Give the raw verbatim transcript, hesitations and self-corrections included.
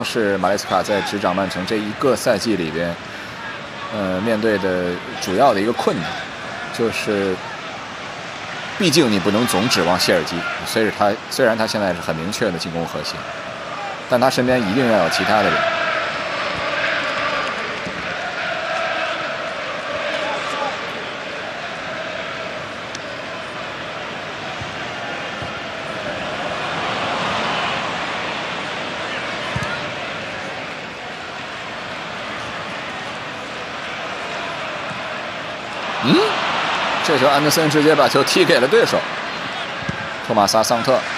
是马雷斯卡在执掌曼城这一个赛季里边，呃，面对的主要的一个困难，就是，毕竟你不能总指望谢尔基，虽然他虽然他现在是很明确的进攻核心，但他身边一定要有其他的人。嗯，这球安德森直接把球踢给了对手。托马萨·桑特